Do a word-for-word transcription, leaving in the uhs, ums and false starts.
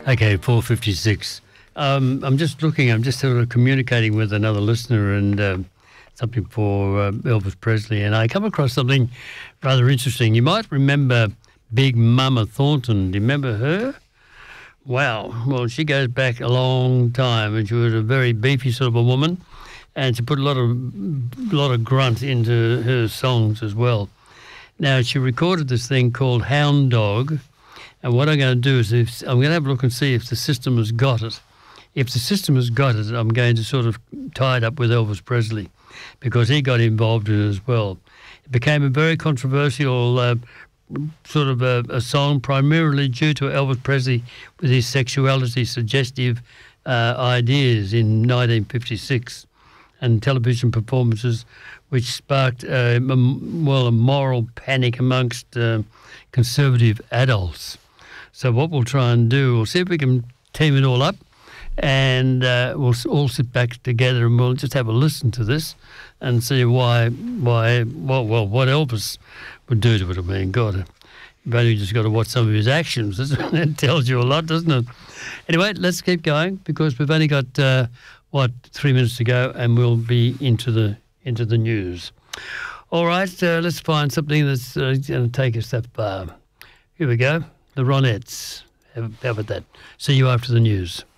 Okay, four fifty-six. Um, I'm just looking, I'm just sort of communicating with another listener and uh, something for uh, Elvis Presley, and I come across something rather interesting. You might remember Big Mama Thornton. Do you remember her? Wow. Well, she goes back a long time, and she was a very beefy sort of a woman, and she put a lot of lot of grunt into her songs as well. Now, she recorded this thing called Hound Dog, and what I'm going to do is if, I'm going to have a look and see if the system has got it. If the system has got it, I'm going to sort of tie it up with Elvis Presley because he got involved in it as well. It became a very controversial uh, sort of a, a song, primarily due to Elvis Presley with his sexuality suggestive uh, ideas in nineteen fifty-six and television performances which sparked, uh, well, a moral panic amongst uh, conservative adults. So what we'll try and do, we'll see if we can team it all up, and uh, we'll all sit back together and we'll just have a listen to this and see why, why, well, well what Elvis would do to it. I mean, God, you've only just got to watch some of his actions. That tells you a lot, doesn't it? Anyway, let's keep going because we've only got, uh, what, three minutes to go and we'll be into the into the news. All right, uh, let's find something that's uh, going to take us that far. Here we go. The Ronettes. How about that? See you after the news.